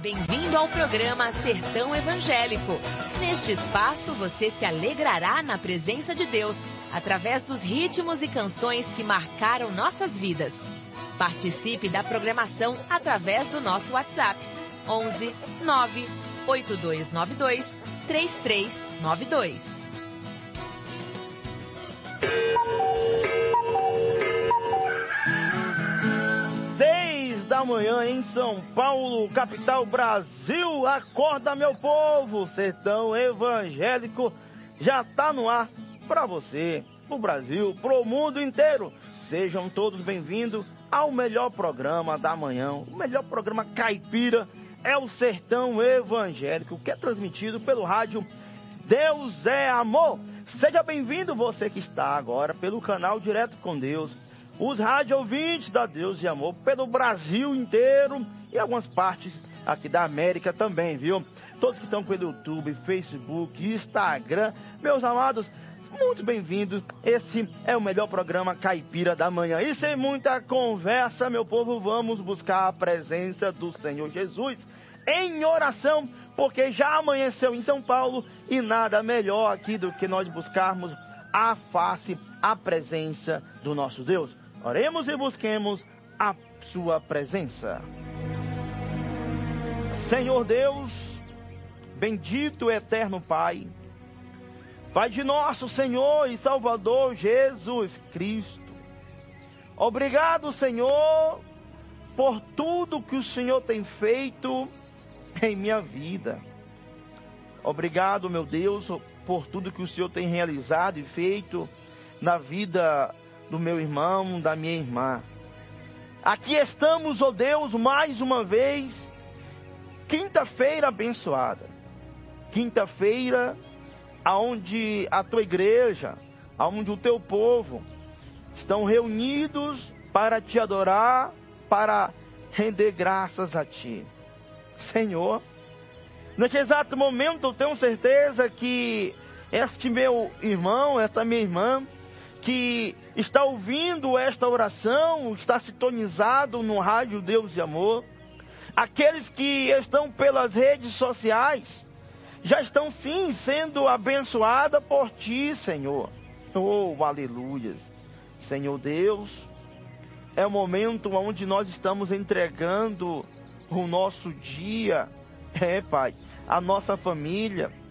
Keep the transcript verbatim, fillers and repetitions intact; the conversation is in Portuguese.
Bem-vindo ao programa Sertão Evangélico. Neste espaço você se alegrará na presença de Deus, através dos ritmos e canções que marcaram nossas vidas. Participe da programação através do nosso WhatsApp, onze nove oito dois nove dois três três nove dois. Da manhã em São Paulo, capital Brasil. Acorda, meu povo, Sertão Evangélico já tá no ar para você, pro Brasil, pro mundo inteiro. Sejam todos bem-vindos ao melhor programa da manhã, o melhor programa caipira é o Sertão Evangélico, que é transmitido pelo rádio Deus é Amor. Seja bem-vindo você que está agora pelo canal Direto com Deus, os rádio ouvintes da Deus e Amor pelo Brasil inteiro e algumas partes aqui da América também, viu? Todos que estão pelo YouTube, Facebook, Instagram, meus amados, muito bem-vindos. Esse é o melhor programa caipira da manhã. E sem muita conversa, meu povo, vamos buscar a presença do Senhor Jesus em oração, porque já amanheceu em São Paulo e nada melhor aqui do que nós buscarmos a face, a presença do nosso Deus. Oremos e busquemos a sua presença. Senhor Deus, bendito eterno Pai, Pai de nosso Senhor e Salvador Jesus Cristo. Obrigado, Senhor, por tudo que o Senhor tem feito em minha vida. Obrigado, meu Deus, por tudo que o Senhor tem realizado e feito na vida do meu irmão, da minha irmã. Aqui estamos, ó Deus, mais uma vez, quinta-feira abençoada. Quinta-feira, aonde a tua igreja, aonde o teu povo estão reunidos para te adorar, para render graças a ti. Senhor, neste exato momento eu tenho certeza que este meu irmão, esta minha irmã, que está ouvindo esta oração, está sintonizado no rádio Deus e Amor, aqueles que estão pelas redes sociais, já estão sim sendo abençoados por ti, Senhor. Oh, aleluias. Senhor Deus, é o momento onde nós estamos entregando o nosso dia, é, Pai, a nossa família,